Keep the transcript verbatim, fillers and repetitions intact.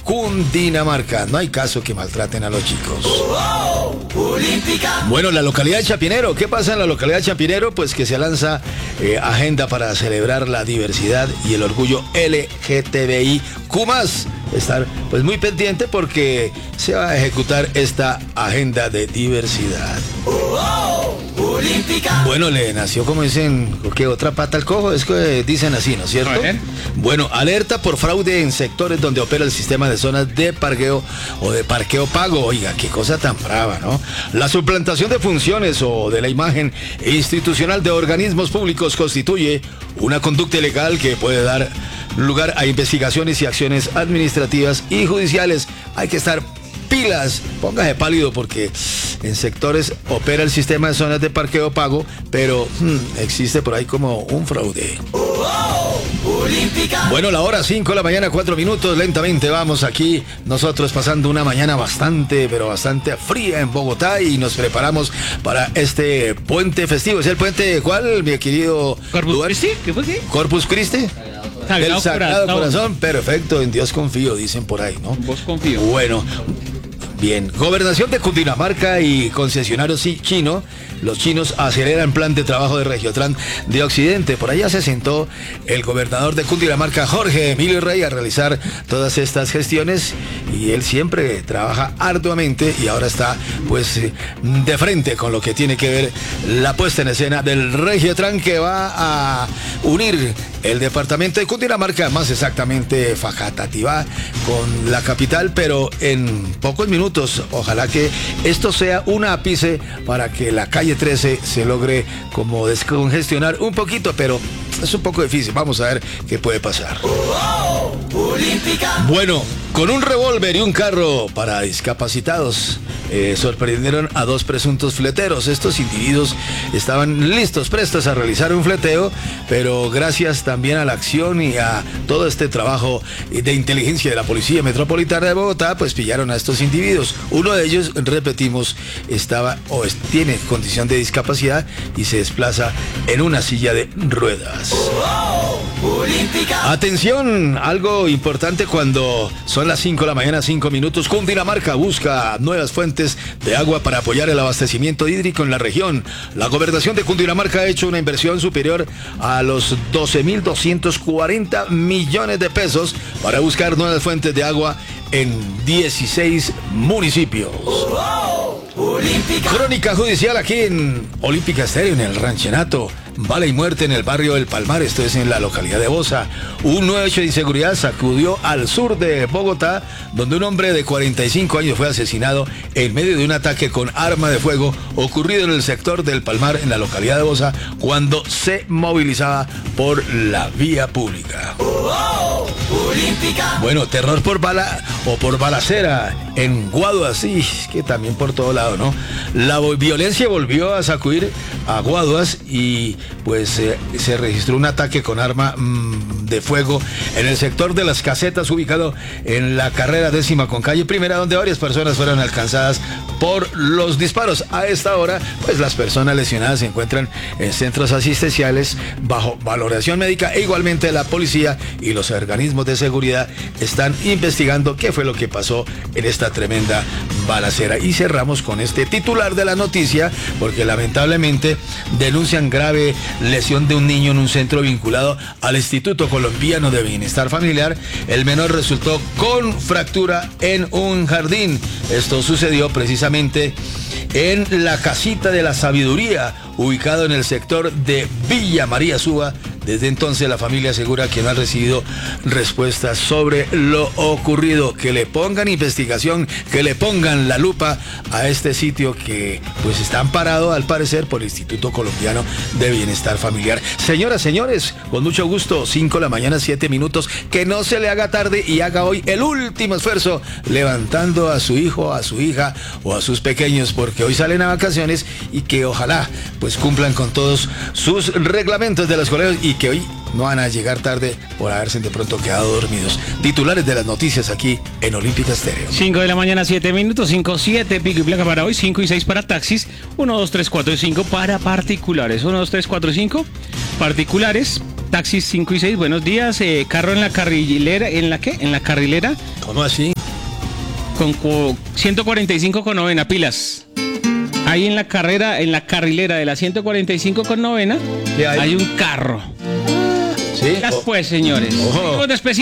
Cundinamarca. No hay caso que maltraten a los chicos. Bueno, la localidad de Chapinero. ¿Qué pasa en la localidad de Chapinero? Pues que se lanza eh, agenda para celebrar la diversidad y el orgullo L G T B I Q más. Estar pues muy pendiente porque se va a ejecutar esta agenda de diversidad. Bueno, le nació, como dicen, ¿qué otra pata al cojo? Es que dicen así, ¿no es cierto? Bueno, alerta por fraude en sectores donde opera el sistema de zonas de parqueo o de parqueo pago. Oiga, qué cosa tan brava, ¿no? La suplantación de funciones o de la imagen institucional de organismos públicos constituye una conducta ilegal que puede dar lugar a investigaciones y acciones administrativas y judiciales. Hay que estar pilas, póngase pálido porque en sectores opera el sistema de zonas de parqueo pago, pero hmm, existe por ahí como un fraude. Bueno, la hora cinco de la mañana, cuatro minutos, lentamente vamos aquí, nosotros pasando una mañana bastante, pero bastante fría en Bogotá y nos preparamos para este puente festivo. ¿Es el puente cuál, mi querido? ¿Corpus Christi? ¿Qué fue qué? ¿Corpus Christi? Sagrado El Sagrado Corazón. Corazón, perfecto, en Dios confío, dicen por ahí, ¿no? Vos confío. Bueno, bien, Gobernación de Cundinamarca y concesionario chino, los chinos aceleran plan de trabajo de Regiotran de Occidente. Por allá se sentó el gobernador de Cundinamarca, Jorge Emilio Rey, a realizar todas estas gestiones y él siempre trabaja arduamente y ahora está pues de frente con lo que tiene que ver la puesta en escena del Regiotran que va a unir el departamento de Cundinamarca, más exactamente Facatativá, con la capital, pero en pocos minutos. Ojalá que esto sea un ápice para que la calle trece se logre como descongestionar un poquito, pero es un poco difícil. Vamos a ver qué puede pasar. Bueno, con un revólver y un carro para discapacitados, eh, sorprendieron a dos presuntos fleteros. Estos individuos estaban listos, prestos a realizar un fleteo, pero gracias también a la acción y a todo este trabajo de inteligencia de la Policía Metropolitana de Bogotá, pues pillaron a estos individuos. Uno de ellos, repetimos, estaba o es, tiene condición de discapacidad y se desplaza en una silla de ruedas. Atención, algo importante cuando son las cinco de la mañana, cinco minutos. Cundinamarca busca nuevas fuentes de agua para apoyar el abastecimiento hídrico en la región. La gobernación de Cundinamarca ha hecho una inversión superior a los doce mil doscientos cuarenta millones de pesos para buscar nuevas fuentes de agua en dieciséis municipios. Crónica judicial aquí en Olímpica Estéreo, en el Ranchenato. Bala y muerte en el barrio del Palmar, esto es en la localidad de Bosa. Un nuevo hecho de inseguridad sacudió al sur de Bogotá, donde un hombre de cuarenta y cinco años fue asesinado en medio de un ataque con arma de fuego ocurrido en el sector del Palmar, en la localidad de Bosa, cuando se movilizaba por la vía pública. Bueno, terror por bala o por balacera en Guaduas, sí, que también por todo lado, ¿no? La violencia volvió a sacudir a Guaduas y pues eh, se registró un ataque con arma mmm, de fuego en el sector de las casetas, ubicado en la carrera décima con calle Primera, donde varias personas fueron alcanzadas por los disparos. A esta hora, pues las personas lesionadas se encuentran en centros asistenciales bajo valoración médica e igualmente la policía y los organismos de seguridad están investigando qué fue lo que pasó en esta tremenda balacera. Y cerramos con este titular de la noticia, porque lamentablemente denuncian grave lesión de un niño en un centro vinculado al Instituto Colombiano de Bienestar Familiar. El menor resultó con fractura en un jardín. Esto sucedió precisamente en la Casita de la Sabiduría, ubicado en el sector de Villa María Suba. Desde entonces la familia asegura que no ha recibido respuestas sobre lo ocurrido. Que le pongan investigación, que le pongan la lupa a este sitio que pues está amparado al parecer por el Instituto Colombiano de Bienestar Familiar. Señoras, señores, con mucho gusto, cinco de la mañana, siete minutos, que no se le haga tarde y haga hoy el último esfuerzo levantando a su hijo, a su hija o a sus pequeños, porque hoy salen a vacaciones y que ojalá pues cumplan con todos sus reglamentos de los colegios y que hoy no van a llegar tarde por haberse de pronto quedado dormidos. Titulares de las noticias aquí en Olímpica Estéreo. cinco de la mañana, siete minutos, cinco, siete, pico y placa para hoy, cinco y seis para taxis, uno, dos, tres, cuatro y cinco para particulares, uno, dos, tres, cuatro y cinco particulares, taxis cinco y seis, buenos días, eh, carro en la carrilera, ¿en la qué? ¿En la carrilera? ¿Cómo así? con cu- ciento cuarenta y cinco con novena, pilas. Ahí en la carrera, en la carrilera de la ciento cuarenta y cinco con novena, ¿Qué hay? hay un carro. Sí. Las pues, señores. Ojo. Seguimos de especial.